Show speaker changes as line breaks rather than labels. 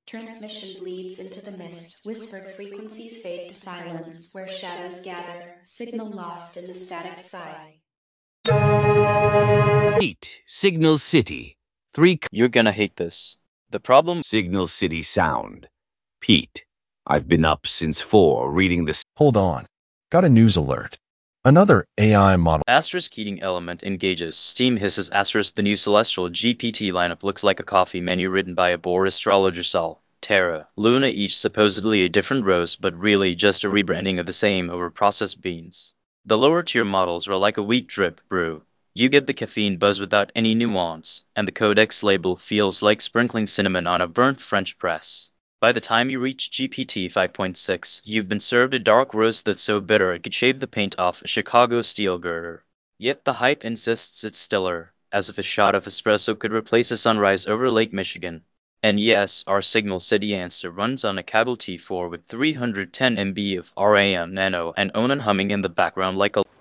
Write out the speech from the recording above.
Transmission bleeds into the mist, whispered frequencies fade to silence, where shadows gather, signal lost in the static sky.
8. Signal City. 3.
You're gonna hate this. The problem.
Signal City Sound. Pete, I've been up since 4 reading this.
Hold on. Got a news alert. Another AI model.
Asterisk heating element engages. Steam hisses. Asterisk the new Celestial GPT lineup looks like a coffee menu written by a bored astrologer Sol, Terra, Luna, each supposedly a different rose, but really just a rebranding of the same over processed beans. The lower tier models are like a weak drip brew. You get the caffeine buzz without any nuance, and the Codex label feels like sprinkling cinnamon on a burnt French press. By the time you reach GPT 5.6, you've been served a dark roast that's so bitter it could shave the paint off a Chicago steel girder. Yet the hype insists it's stiller, as if a shot of espresso could replace a sunrise over Lake Michigan. And yes, our Signal City answer runs on a Cable T4 with 310 MB of RAM Nano and Onan humming in the background like a